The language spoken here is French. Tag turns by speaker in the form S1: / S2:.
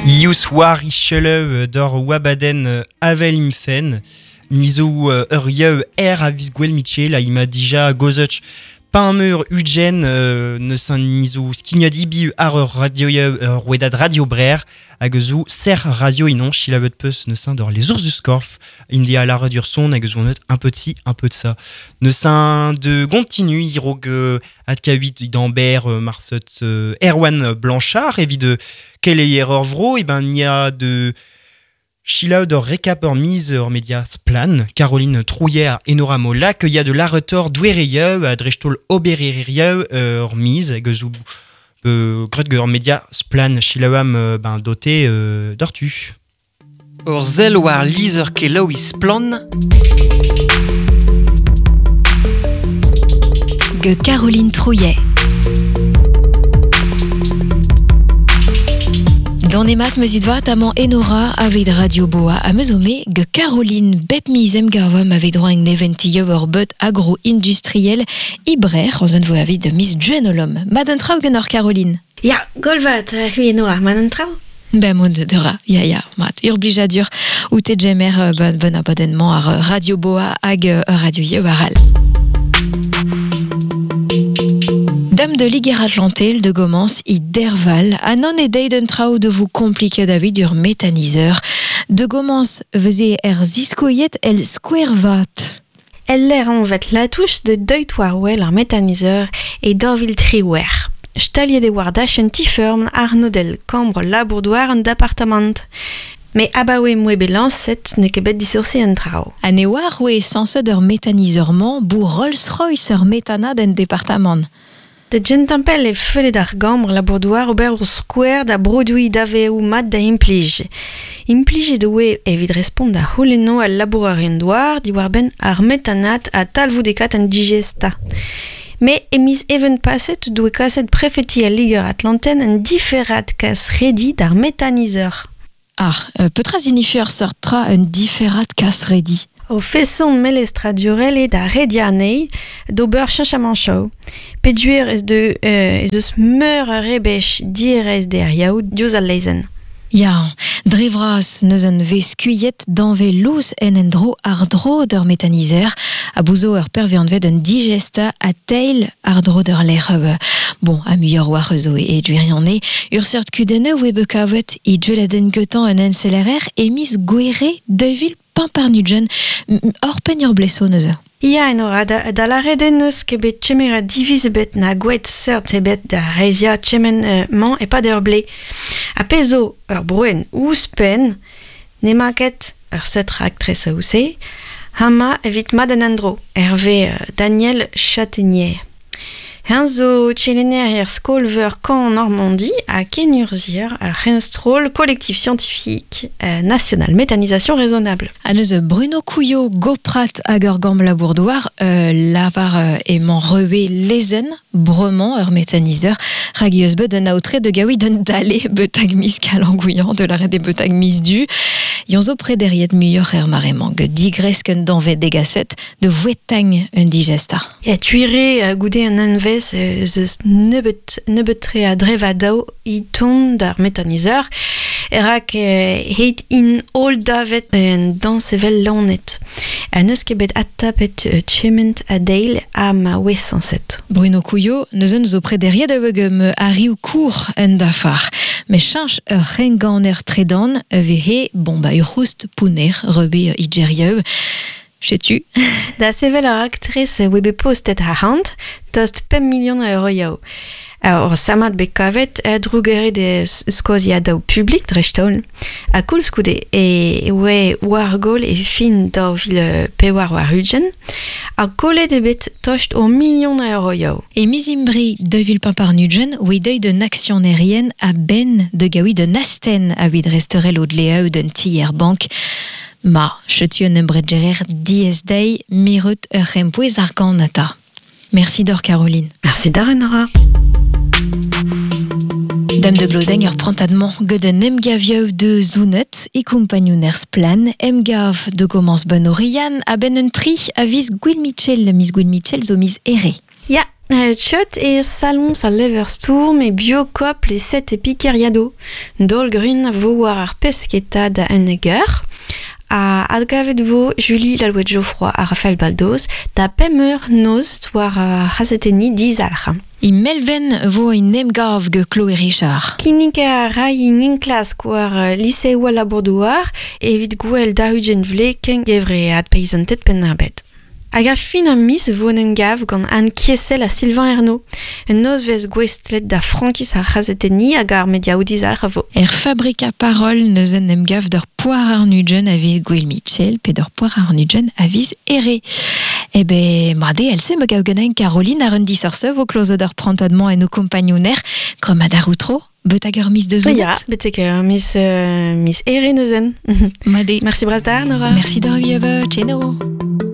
S1: Ius war ischele dor wabaden avel imfen. Nizo urieu avis gwell Michel a ima dija gozuch pameur ugen ne san nizo skignadi bi ar radio wedad radio brer agezou ser radio inon chilavet peus ne san dor les ours du scorf india la radio son agezou note un peu de ci un peu de ça ne san de continu irog atka 8 d'Ambert Marcet Erwan Blanchard évide quelle est erreur vro et ben il y a de Chila de récap mise hors médias plan, Caroline Trouillet et Nora Mola, qu'il y a de la retor douereye, à Drechtol oberereye, hors mise, gezou, grudge hors médias plan, Chilawam, doté, d'ortu.
S2: Hors zel war lizer ke Lois plan.
S3: Caroline Trouillet. Dans les maths, mesut vat amant Enora avec Radio Boa à mesomé que Caroline Bepmi Zemgawam avait droit à un eventi but agro-industriel ibrer en zone voie de Miss Genolom. Maden trau genor Caroline.
S4: Ja, golvat, hui Enora, maden trau?
S3: Ben mon de ra, ya, mat, urbija dur, ou te jemer bon abonnement à Radio Boa ag Radio Yewaral. Dame de Ligue Atlantel de Gomans et d'Erval, anon et deiden trau de vous compliquer David ur méthaniseur. De Gomans faisait ziskoyet el squarevat.
S4: Elle l'air en vet la touche de deutoir well ar méthaniseur et d'orville triwer. Stalier de wardachen tifern arno del cambre labourdoir en d'appartement. Mais abawe moué belancet ne ket bet dissourci en trau.
S3: Anewar oué sans d'ur méthaniseurement bou Rolls-Royce ur méthana d'un département.
S4: De gentampel e fele d'ar gambre labourdoir ober ur square da brodui daveo mat da implige. Implige de oe evit respond da holeno al labourarien douar di war ben ar metanat a talvou dekat en digesta. Me emis even passet doue kaset prefeti a Ligue Atlanten en diferat kas redi d'ar méthaniseur.
S3: Petra zinifur sortra un diferat kas redi.
S4: O fesson melestra durel da redianei d'ober chanchamanchau. Peduer es eus meur a rebech direz der yaout diouz al leizen.
S3: Ja, drevras neus un veskuiet d'enve lous en endro ardro d'ur méthaniser, a bouzo ur pervianvet un digesta a teil ardro d'ur l'air. Bon, a muior war zo e duirianne, ur sort kudene oe bekavet i djeladen getan un encelerer e mis goere devil pamparnudjen hor penur blesso neuze.
S4: Ja, Enora, da la reden neus ket bet tchemera divise bet na gouet sort e bet da rezia tchemen man e pa d'ur ble. A pezo ur broen ouspen, ne maket ur seut raktres a ouse, hama evit maden andro, Hervé Daniel Châtaignier. Henzo tchelener skolver Caen Normandie a kenurzier a renstrol collectif scientifique national méthanisation raisonnable.
S3: Aneuse Bruno Couillot goprat hag ur gamb labourdoir lavar emañ rewe lezen brement ur méthaniseur rag bet un aotre de gaoui d'un dale beutag mis kalangouillant de la rede beutag mis du yonzo prederiet muior maremang digresken d'envet degaset de vouetang un digesta.
S4: Et tuire goudé un envez zeus nebetre a drevadao i ton d'ar méthaniseur erak heit in all davet dans sevel lanet. En eus ket bet atapet tchement a deil a ma wesanset.
S3: Bruno Couillot neus un zo prederiet a wegem a riu kour en dafar. Mais change ur renganer tredan vehe bomba ur houst pouner rebe idjerieu. Sais-tu?
S4: Da sevel ar actrice webe postet a hand, tost 5 millions euro yao. Or samat bekavet drugere de skozia daou publik drechtol. A koulskoude e we wargol e fin da vil pewar war ugen. A kolet e bet tost o millions euro yao.
S3: Et mizimbri de Villepin-Parnugen, oui deuil de action aérienne à ben de gaoui de Nasten a vid resterel au dleau d'un tiers banque. Ma, chetu un embredgerer dies day mirut rempouez arganata. Merci d'or Caroline.
S4: Merci d'or Enora.
S3: Dame de Glozeng prend adement geden emgavieu de Zounet et compagnonners plan emgav de Gomans Benorian a ben un tri a vis Gwil Mitchell, Miss Gwil Mitchell zo mis ere.
S4: Ja, Tchot et salon sa Leverstour, mais biocop les 7 et Picariado. Dolgrun vo war ar pesketa da un eger. Adgavet vo Julie Lalouette Geoffroy a Raphaël Baldos da pemeur noz war hazeteni dizalcha.
S3: I melven vo in nemgav ge Chloé Richard.
S4: Kinik a rai in klas war lycée wala Bordeaux evit gwell da hugen vle ken gevre ad paysantet pen arbet. Hag ar fin am mis vo un gav gant Anne Kiesel a Sylvain Ernaud. Un noz vez gwestlet da Frankis a chazeteni hag ar media oudizal vo.
S3: Fabrika parol neus en nemgav d'ur poar ar nugen a viz Gouel Mitchell pe d'ur poar ar nugen a viz Ere. Made else ma gav ganin Caroline ar un disor vo klozo d'ur prantadman en o kompagnoner gromad ar outro. Bet hag ur mis de zoulet.
S4: Ja, betek mis Ere neuzen.
S3: Made.
S4: Merci bras da, Nora.
S3: Merci d'ur vieve, tcheno.